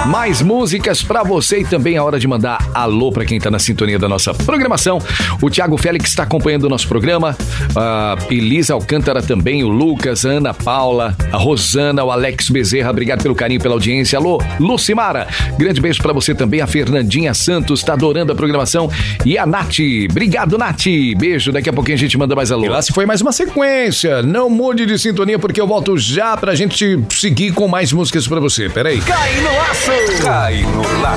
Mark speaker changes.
Speaker 1: Mais músicas pra você e também a hora de mandar alô pra quem tá na sintonia da nossa programação. O Thiago Félix está acompanhando o nosso programa, a Elisa Alcântara também, o Lucas, a Ana Paula, a Rosana, o Alex Bezerra, obrigado pelo carinho, pela audiência. Alô, Lucimara, grande beijo pra você também. A Fernandinha Santos tá adorando a programação e a Nath, obrigado Nath, beijo, daqui a pouquinho a gente manda mais alô.
Speaker 2: E lá se foi mais uma sequência, não mude de sintonia porque eu volto já pra gente seguir com mais músicas pra você, peraí.
Speaker 1: Cai no laço!
Speaker 3: Cai no laço!